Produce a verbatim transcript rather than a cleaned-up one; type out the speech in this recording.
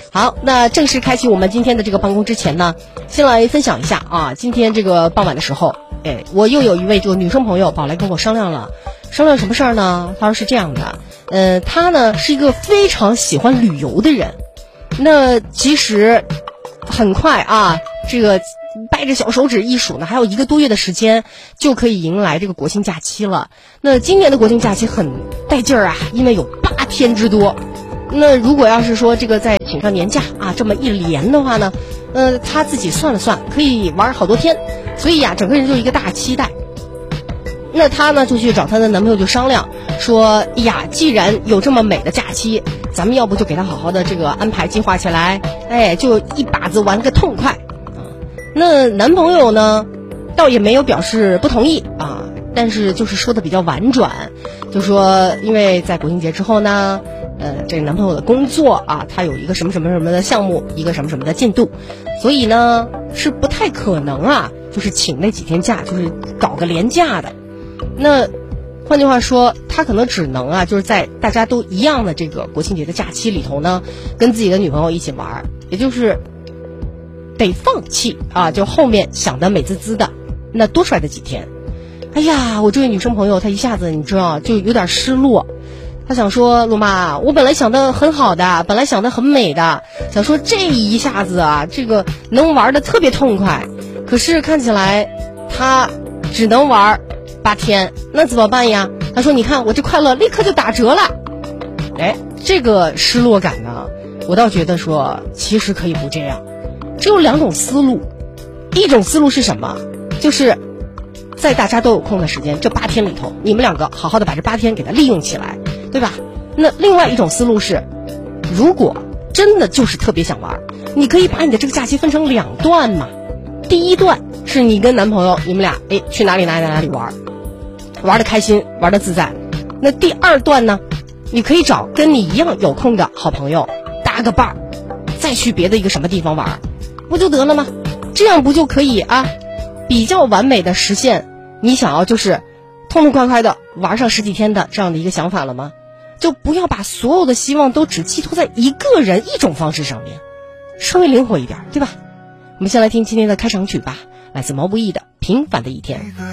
好，那正式开启我们今天的这个办公之前呢，先来分享一下啊，今天这个傍晚的时候，哎，我又有一位这个女生朋友跑来跟我商量了，商量什么事儿呢？她说是这样的，呃，她呢是一个非常喜欢旅游的人，那其实很快啊，这个掰着小手指一数呢，还有一个多月的时间就可以迎来这个国庆假期了。那今年的国庆假期很带劲儿啊，因为有八天之多。那如果要是说这个再请上年假啊，这么一连的话呢，呃，他自己算了算，可以玩好多天，所以呀、啊，整个人就一个大期待。那她呢就去找她的男朋友就商量说，哎呀，既然有这么美的假期，咱们要不就给她好好的这个安排计划起来，哎，就一把子玩个痛快啊。那男朋友呢，倒也没有表示不同意啊，但是就是说的比较婉转，就说因为在国庆节之后呢，呃，这个男朋友的工作啊，他有一个什么什么什么的项目，一个什么什么的进度，所以呢是不太可能啊，就是请那几天假，就是搞个连假的。那换句话说，他可能只能啊，就是在大家都一样的这个国庆节的假期里头呢，跟自己的女朋友一起玩，也就是得放弃啊，就后面想的美滋滋的那多出来的几天。哎呀，我这位女生朋友她一下子你知道就有点失落，她想说，陆妈，我本来想的很好的，本来想的很美的，想说这一下子啊，这个能玩的特别痛快，可是看起来她只能玩八天，那怎么办呀？她说，你看我这快乐立刻就打折了。哎，这个失落感呢，我倒觉得说其实可以不这样，只有两种思路。一种思路是什么？就是在大家都有空的时间，这八天里头，你们两个好好的把这八天给它利用起来，对吧？那另外一种思路是，如果真的就是特别想玩，你可以把你的这个假期分成两段嘛。第一段是你跟男朋友，你们俩哎去哪里哪里哪里玩，玩得开心，玩得自在。那第二段呢，你可以找跟你一样有空的好朋友搭个伴儿，再去别的一个什么地方玩，不就得了吗？这样不就可以啊，比较完美的实现你想要就是痛痛快快的玩上十几天的这样的一个想法了吗？就不要把所有的希望都只寄托在一个人一种方式上面，稍微灵活一点，对吧？我们先来听今天的开场曲吧，来自毛不易的《平凡的一天》。